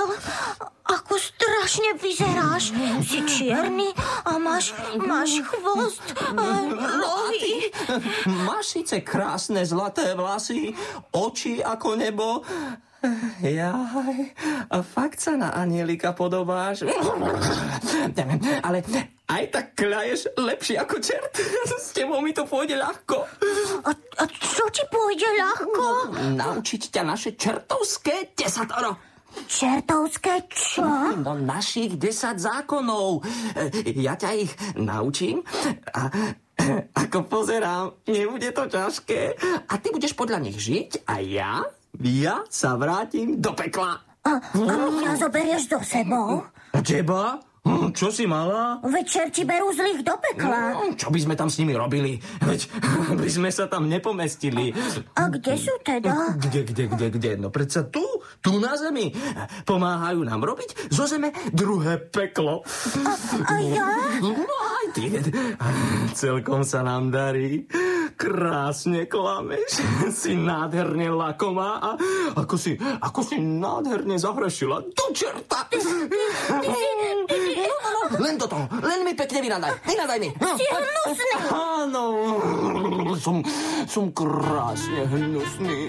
Ako strašne vyzeráš. Si čierny a máš chvost a rohy. Máš síce krásne zlaté vlasy, oči ako nebo. Jaj, a fakt sa na anielika podobáš. Ale aj tak kľaješ lepšie ako čert. S tebou mi to pôjde ľahko. A čo ti pôjde ľahko? Naučiť ťa naše čertovské desatoro. Čertovské čo? No našich 10 zákonov. Ja ťa ich naučím a ako pozerám, nebude to ťažké. A ty budeš podľa nich žiť a ja sa vrátim do pekla. A mňa zoberieš so sebou? Teba? Čo si mala? Veď čerti berú zlých do pekla. Čo by sme tam s nimi robili? Veď by sme sa tam nepomestili. A kde sú teda? Kde? No predsa tu na zemi. Pomáhajú nám robiť zo zeme druhé peklo. A ja? No aj ty. Celkom sa nám darí. Krásne klameš. Si nádherne lakomá a ako si nádherne zahrešila do čerta. Len toto, len mi pekne vynadaj mi. Si hnusný. Áno, som krásne hnusný.